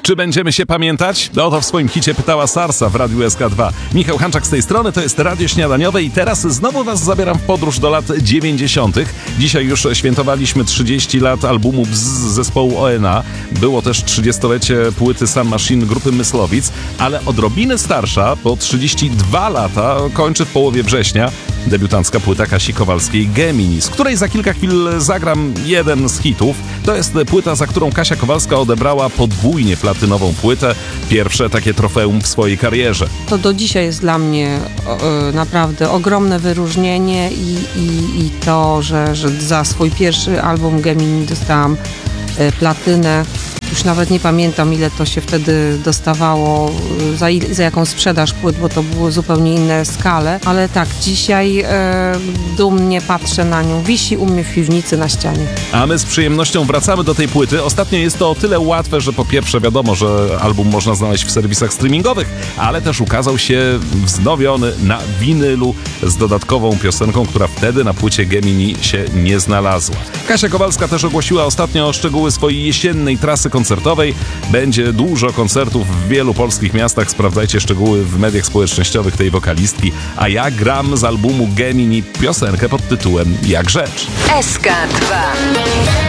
Czy będziemy się pamiętać? O to w swoim hicie pytała Sarsa w Radiu SK2. Michał Hanczak z tej strony, to jest Radio Śniadaniowe i teraz znowu was zabieram w podróż do lat 90. Dzisiaj już świętowaliśmy 30 lat albumu Bzz zespołu ONA. Było też 30-lecie płyty Sun Machine grupy Myslowic, ale odrobinę starsza, bo 32 lata kończy w połowie września debiutancka płyta Kasi Kowalskiej Gemini, z której za kilka chwil zagram jeden z hitów. To jest płyta, za którą Kasia Kowalska odebrała podwójnie platynową płytę. Pierwsze takie trofeum w swojej karierze. To do dzisiaj jest dla mnie naprawdę ogromne wyróżnienie i to, że za swój pierwszy album Gemini dostałam platynę. Już nawet nie pamiętam, ile to się wtedy dostawało, za jaką sprzedaż płyt, bo to były zupełnie inne skale. Ale tak, dzisiaj dumnie patrzę na nią. Wisi u mnie w piwnicy na ścianie. A my z przyjemnością wracamy do tej płyty. Ostatnio jest to o tyle łatwe, że po pierwsze wiadomo, że album można znaleźć w serwisach streamingowych, ale też ukazał się wznowiony na winylu z dodatkową piosenką, która wtedy na płycie Gemini się nie znalazła. Kasia Kowalska też ogłosiła ostatnio szczegóły swojej jesiennej trasy koncertowej. Będzie dużo koncertów w wielu polskich miastach. Sprawdzajcie szczegóły w mediach społecznościowych tej wokalistki. A ja gram z albumu Gemini piosenkę pod tytułem Jak rzecz. SK2